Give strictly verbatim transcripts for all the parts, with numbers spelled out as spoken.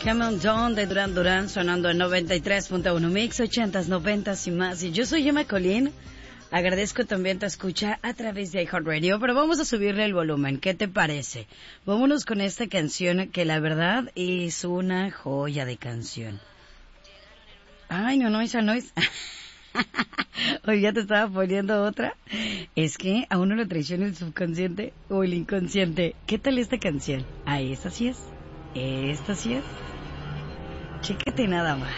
Come on Down de Duran Duran sonando en noventa y tres punto uno Mix, ochentas, noventas y más. Y yo soy Gemma Colín. Agradezco también tu escucha a través de iHeartRadio, pero vamos a subirle el volumen. ¿Qué te parece? Vámonos con esta canción que la verdad es una joya de canción. Ay, no, no, esa no es. Hoy ya te estaba poniendo otra. Es que a uno lo traiciona el subconsciente o el inconsciente. ¿Qué tal esta canción? Ah, esta sí es. Esta sí es. Chécate nada más.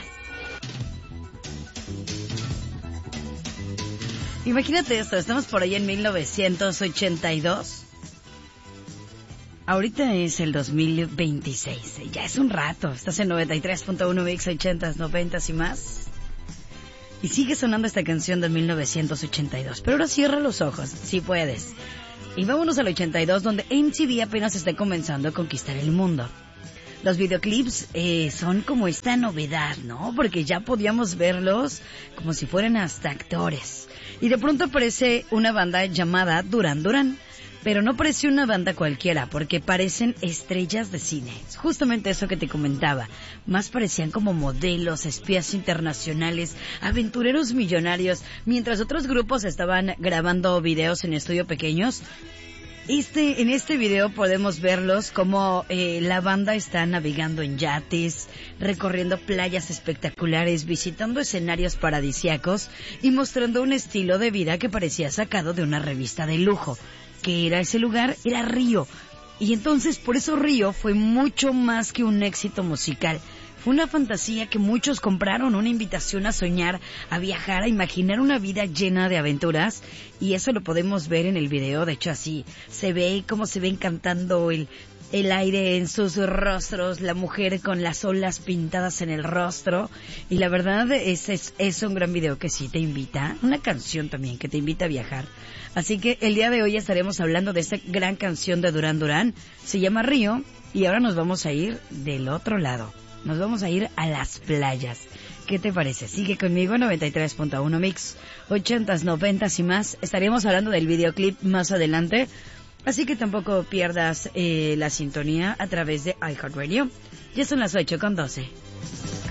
Imagínate esto, estamos por ahí en mil novecientos ochenta y dos. Ahorita es el dos mil veintiséis, ya es un rato. Estás en noventa y tres punto uno Mix, ochentas, noventas y más. Y sigue sonando esta canción de mil novecientos ochenta y dos. Pero ahora cierra los ojos, si puedes. Y vámonos al ochenta y dos, donde M T V apenas está comenzando a conquistar el mundo. Los videoclips eh, son como esta novedad, ¿no? Porque ya podíamos verlos como si fueran hasta actores. Y de pronto aparece una banda llamada Duran Duran. Pero no parece una banda cualquiera, porque parecen estrellas de cine. Es justamente eso que te comentaba. Más parecían como modelos, espías internacionales, aventureros millonarios. Mientras otros grupos estaban grabando videos en estudio pequeños, Este, en este video podemos verlos como eh, la banda está navegando en yates, recorriendo playas espectaculares, visitando escenarios paradisíacos y mostrando un estilo de vida que parecía sacado de una revista de lujo. ¿Qué era ese lugar? Era Río. Y entonces por eso Río fue mucho más que un éxito musical. Fue una fantasía que muchos compraron, una invitación a soñar, a viajar, a imaginar una vida llena de aventuras. Y eso lo podemos ver en el video. De hecho, así se ve cómo se ven cantando el, el aire en sus rostros, la mujer con las olas pintadas en el rostro. Y la verdad es, es, es un gran video que sí te invita, una canción también que te invita a viajar. Así que el día de hoy estaremos hablando de esta gran canción de Duran Duran. Se llama Río y ahora nos vamos a ir del otro lado. Nos vamos a ir a las playas. ¿Qué te parece? Sigue conmigo, noventa y tres punto uno Mix, ochentas, noventas y más. Estaremos hablando del videoclip más adelante. Así que tampoco pierdas eh, la sintonía a través de iHeartRadio. Ya son las ocho con doce.